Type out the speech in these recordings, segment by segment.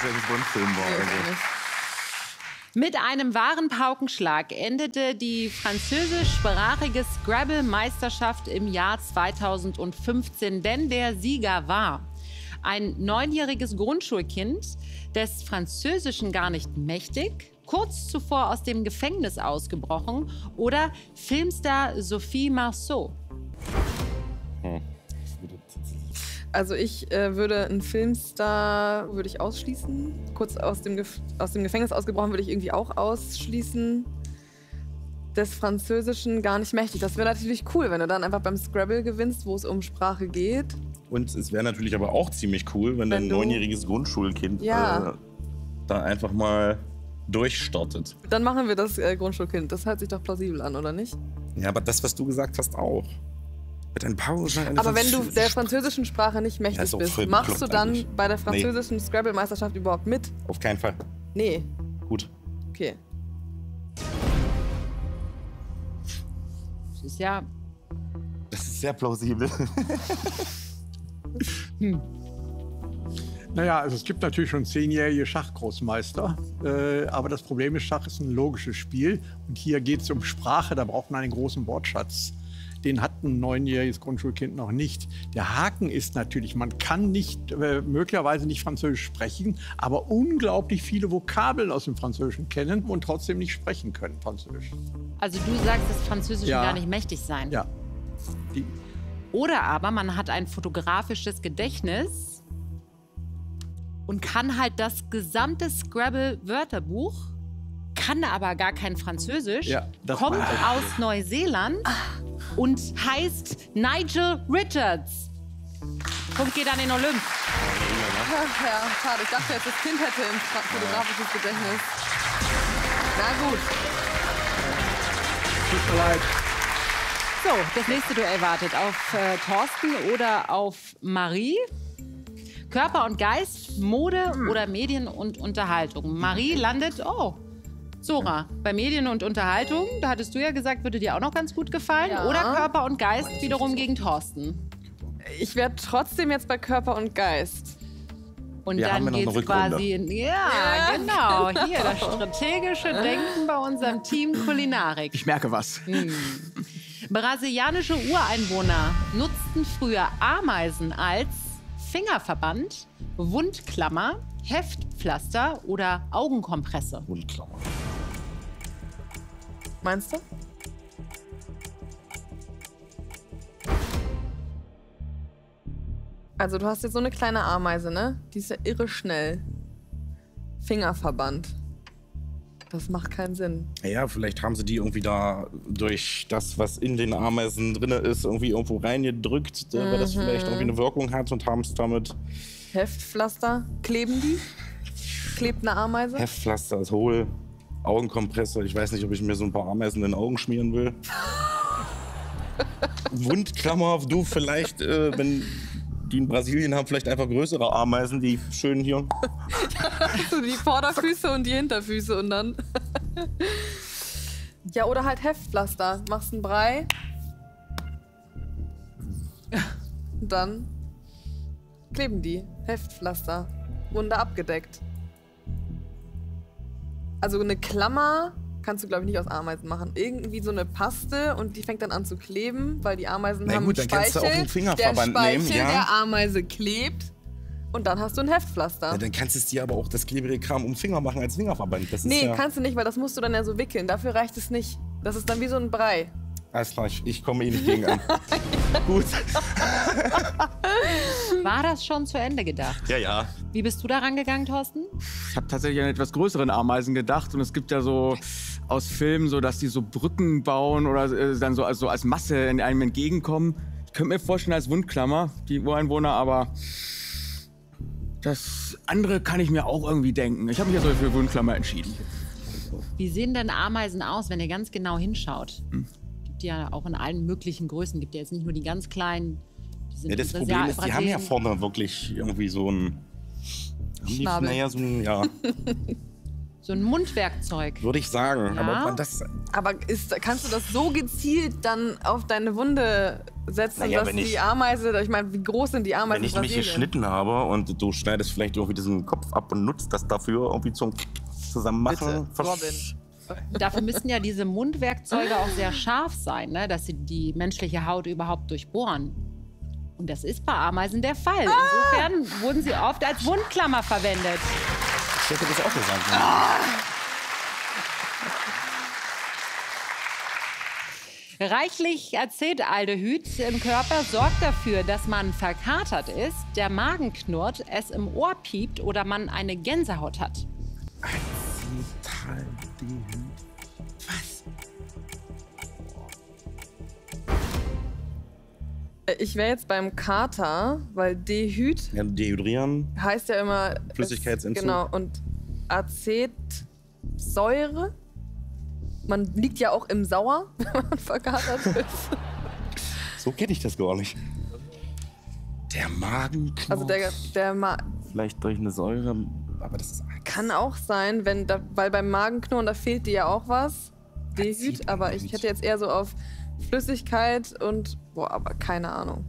James Bond-Film war. Also. Mit einem wahren Paukenschlag endete die französischsprachige Scrabble-Meisterschaft im Jahr 2015, denn der Sieger war ein 9-jähriges Grundschulkind, des Französischen gar nicht mächtig, kurz zuvor aus dem Gefängnis ausgebrochen, oder Filmstar Sophie Marceau. Also ich würde einen Filmstar ausschließen. Kurz aus dem Gefängnis ausgebrochen würde ich irgendwie auch ausschließen. Des Französischen gar nicht mächtig. Das wäre natürlich cool, wenn du dann einfach beim Scrabble gewinnst, wo es um Sprache geht. Und es wäre natürlich aber auch ziemlich cool, wenn ein 9-jähriges Grundschulkind da einfach mal durchstartet. Dann machen wir das Grundschulkind. Das hört sich doch plausibel an, oder nicht? Ja, aber das, was du gesagt hast, auch. Mit ein Pause. Aber wenn du der französischen Sprache nicht mächtig bist, machst du dann bei der französischen Scrabble-Meisterschaft überhaupt mit? Auf keinen Fall. Nee. Gut. Okay. Das ist ja... Das ist sehr plausibel. Naja, also es gibt natürlich schon 10-jährige Schachgroßmeister. Aber das Problem ist, Schach ist ein logisches Spiel. Und hier geht es um Sprache, da braucht man einen großen Wortschatz. Den hat ein 9-jähriges Grundschulkind noch nicht. Der Haken ist natürlich, man kann möglicherweise nicht Französisch sprechen, aber unglaublich viele Vokabeln aus dem Französischen kennen und trotzdem nicht sprechen können Französisch. Also du sagst, das Französische gar nicht mächtig sein. Ja. Oder aber man hat ein fotografisches Gedächtnis und kann halt das gesamte Scrabble-Wörterbuch, kann aber gar kein Französisch, kommt aus Neuseeland und heißt Nigel Richards. Punkt geht an den Olymp. Ja, schade. Ich dachte jetzt, das Kind hätte ein fotografisches Gedächtnis. Na gut. Tut mir leid. So, das nächste Duell wartet auf Thorsten oder auf Marie. Körper und Geist, Mode oder Medien und Unterhaltung. Marie landet, Sora, bei Medien und Unterhaltung, da hattest du ja gesagt, würde dir auch noch ganz gut gefallen. Ja. Oder Körper und Geist wiederum gegen Thorsten. Ich wäre trotzdem jetzt bei Körper und Geist. Und dann geht's quasi in, genau, hier das strategische Denken bei unserem Team Kulinarik. Ich merke was. Brasilianische Ureinwohner nutzten früher Ameisen als Fingerverband, Wundklammer, Heftpflaster oder Augenkompresse. Wundklammer. Meinst du? Also du hast jetzt so eine kleine Ameise, ne? Die ist ja irre schnell. Fingerverband. Das macht keinen Sinn. Ja, vielleicht haben sie die irgendwie da durch das, was in den Ameisen drin ist, irgendwo reingedrückt, weil das vielleicht irgendwie eine Wirkung hat und haben es damit... Heftpflaster. Kleben die? Klebt eine Ameise? Heftpflaster ist hohl. Augenkompresse. Ich weiß nicht, ob ich mir so ein paar Ameisen in den Augen schmieren will. Wundklammer, du vielleicht, wenn die in Brasilien haben, vielleicht einfach größere Ameisen, die schön hier... So die Vorderfüße und die Hinterfüße und dann... Ja, oder halt Heftpflaster. Machst einen Brei. Und dann kleben die. Heftpflaster. Wunde abgedeckt. Also eine Klammer kannst du, glaube ich, nicht aus Ameisen machen. Irgendwie so eine Paste und die fängt dann an zu kleben, weil die Ameisen haben dann kannst du auch einen Fingerverband nehmen, der Ameise klebt und dann hast du ein Heftpflaster. Ja, dann kannst du es dir aber auch das klebrige Kram um den Finger machen als Fingerverband. Das ist kannst du nicht, weil das musst du dann ja so wickeln. Dafür reicht es nicht. Das ist dann wie so ein Brei. Alles klar, ich komme nicht gegen an. Gut. War das schon zu Ende gedacht? Ja. Wie bist du da rangegangen, Thorsten? Ich habe tatsächlich an etwas größeren Ameisen gedacht. Und es gibt ja so aus Filmen, so, dass die so Brücken bauen oder dann so als Masse in einem entgegenkommen. Ich könnte mir vorstellen als Wundklammer, die Ureinwohner, aber das andere kann ich mir auch irgendwie denken. Ich habe mich ja so für Wundklammer entschieden. Wie sehen denn Ameisen aus, wenn ihr ganz genau hinschaut? Gibt ja auch in allen möglichen Größen. Gibt ja jetzt nicht nur die ganz kleinen. Die sind das Problem ist, die haben ja vorne wirklich irgendwie so ein Schnabel. So ein Mundwerkzeug. Würde ich sagen. Ja. Aber kannst du das so gezielt dann auf deine Wunde setzen, Naja, dass wenn ich- die Ameise, ich meine, wie groß sind die Ameisen? Wenn ich in mich Brasilien? geschnitten habe und du schneidest vielleicht irgendwie diesen Kopf ab und nutzt das dafür irgendwie zum Zusammenmachen. Bitte, Robin. Dafür müssen ja diese Mundwerkzeuge auch sehr scharf sein, ne? Dass sie die menschliche Haut überhaupt durchbohren. Und das ist bei Ameisen der Fall. Insofern wurden sie oft als Wundklammer verwendet. Ich hätte das auch gesagt. Reichlich Acetaldehyd im Körper sorgt dafür, dass man verkatert ist, der Magen knurrt, es im Ohr piept oder man eine Gänsehaut hat. Acetaldehyd. Was? Ich wäre jetzt beim Kater, weil Dehyd Ja, dehydrieren. heißt ja immer... Flüssigkeitsentzug. Genau, und Acetsäure. Man liegt ja auch im Sauer, wenn man verkatert ist. So kenne ich das gar nicht. Der Magen. Also der Vielleicht durch eine Säure, aber das ist kann auch sein, weil beim Magenknurren, da fehlt dir ja auch was. Dehyd, aber ich hätte jetzt eher so auf Flüssigkeit und... Boah, aber keine Ahnung.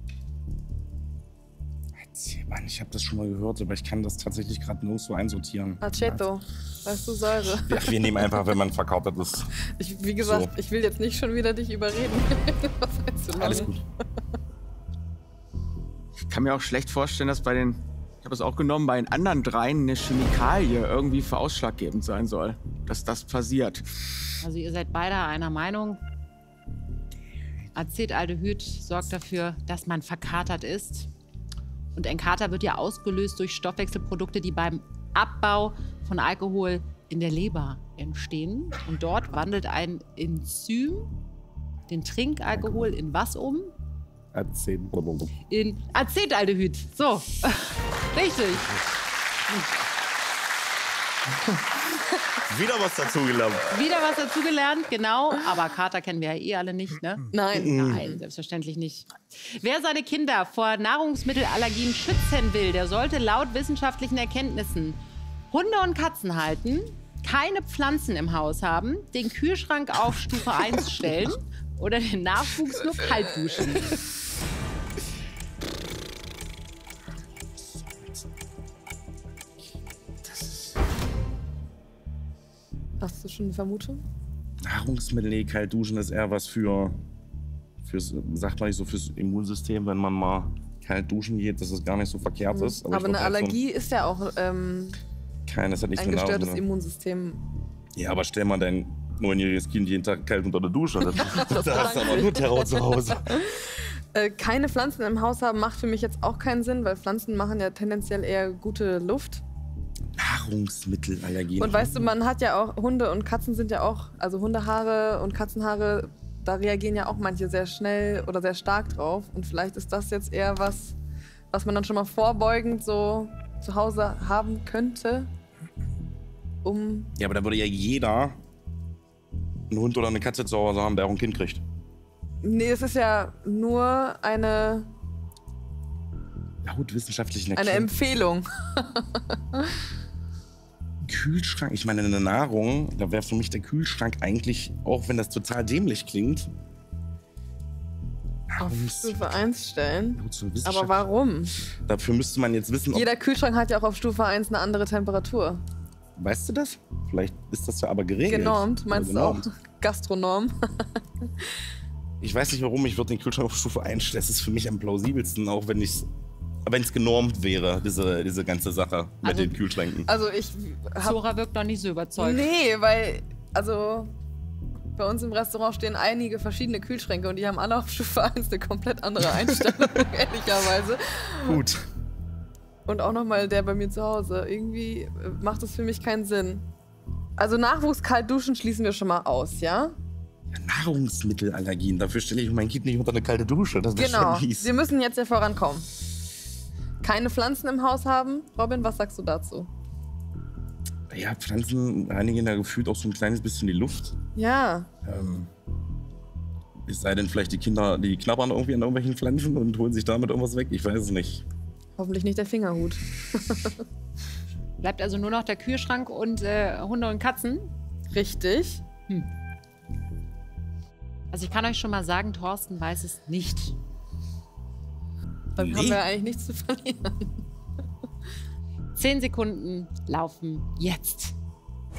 Mann, ich habe das schon mal gehört, aber ich kann das tatsächlich gerade nirgendwo einsortieren. Aceto, weißt du, Säure. Ja, wir nehmen einfach, wenn man verkauft ist. Wie gesagt, So. ich will jetzt nicht schon wieder dich überreden. Was einzumachen. Alles gut. Ich kann mir auch schlecht vorstellen, dass bei den, ich habe es auch genommen, bei den anderen dreien eine Chemikalie irgendwie für ausschlaggebend sein soll, dass das passiert. Also ihr seid beide einer Meinung. Acetaldehyd sorgt dafür, dass man verkatert ist. Und ein Kater wird ja ausgelöst durch Stoffwechselprodukte, die beim Abbau von Alkohol in der Leber entstehen. Und dort wandelt ein Enzym den Trinkalkohol in was um? In Acetaldehyd. So, richtig. Wieder was dazugelernt. Wieder was dazugelernt, genau. Aber Kater kennen wir ja eh alle nicht, ne? Nein. Nein, selbstverständlich nicht. Wer seine Kinder vor Nahrungsmittelallergien schützen will, der sollte laut wissenschaftlichen Erkenntnissen Hunde und Katzen halten, keine Pflanzen im Haus haben, den Kühlschrank auf Stufe 1 stellen oder den Nachwuchs nur kalt duschen. Hast du schon eine Vermutung? Nahrungsmittel, nee, kalt duschen ist eher was fürs, sagt man nicht so, fürs Immunsystem, wenn man mal kalt duschen geht, dass es gar nicht so verkehrt ist. Aber ich eine würd halt Allergie ist ja auch keines hat nichts ein mit gestörtes Nahrungsmitteln. Immunsystem. Ja, aber stell mal dein 9-jähriges Kind jeden Tag kalt unter der Dusche. Da hast du aber nur Terror zu Hause. Keine Pflanzen im Haus haben macht für mich jetzt auch keinen Sinn, weil Pflanzen machen ja tendenziell eher gute Luft. Nahrungsmittelallergien. Und weißt du, man hat ja auch, Hunde und Katzen sind ja auch, also Hundehaare und Katzenhaare, da reagieren ja auch manche sehr schnell oder sehr stark drauf. Und vielleicht ist das jetzt eher was man dann schon mal vorbeugend so zu Hause haben könnte, um... Ja, aber da würde ja jeder einen Hund oder eine Katze zu Hause haben, der auch ein Kind kriegt. Nee, es ist ja nur eine Laut wissenschaftlichen Eine Erkenntnissen. Empfehlung. Kühlschrank, ich meine, eine Nahrung, da wäre für mich der Kühlschrank eigentlich, auch wenn das total dämlich klingt, Auf Stufe 1 stellen. laut zur Wissenschaft- Aber warum? Dafür müsste man jetzt wissen, ob, Jeder Kühlschrank hat ja auch auf Stufe 1 eine andere Temperatur. weißt du das? Vielleicht ist das ja aber geregelt. Genormt, meinst Oder du auch? genormt. Gastronom. Ich weiß nicht warum, ich würde den Kühlschrank auf Stufe 1 stellen. Das ist für mich am plausibelsten, auch wenn es genormt wäre, diese ganze Sache mit Also- den Kühlschränken. Also ich hab... Zora wirkt noch nicht so überzeugt. Nee, weil... Also... Bei uns im Restaurant stehen einige verschiedene Kühlschränke und die haben alle auf Stufe 1 eine komplett andere Einstellung, ehrlicherweise. Gut. Und auch nochmal der bei mir zu Hause. Irgendwie macht das für mich keinen Sinn. Also Nachwuchs kalt duschen schließen wir schon mal aus, ja? Nahrungsmittelallergien, dafür stelle ich mein Kind nicht unter eine kalte Dusche. Das wäre Genau. schon mies. Wir müssen jetzt ja vorankommen. Keine Pflanzen im Haus haben. Robin, was sagst du dazu? Ja, Pflanzen reinigen ja gefühlt auch so ein kleines bisschen die Luft. Ja. Es sei denn, vielleicht die Kinder, die knabbern irgendwie an irgendwelchen Pflanzen und holen sich damit irgendwas weg. Ich weiß es nicht. Hoffentlich nicht der Fingerhut. Bleibt also nur noch der Kühlschrank und Hunde und Katzen. Richtig. Also ich kann euch schon mal sagen, Thorsten weiß es nicht. Dann haben wir eigentlich nichts zu verlieren. 10 Sekunden laufen jetzt.